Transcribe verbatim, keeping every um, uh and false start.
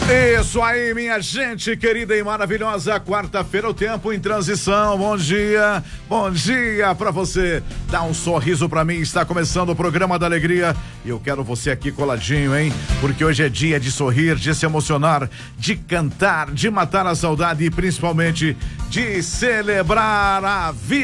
Isso aí, minha gente querida e maravilhosa, quarta-feira o tempo em transição. Bom dia, bom dia pra você. Dá um sorriso pra mim, está começando o programa da alegria e eu quero você aqui coladinho, hein? Porque hoje é dia de sorrir, de se emocionar, de cantar, de matar a saudade e principalmente de celebrar a vida.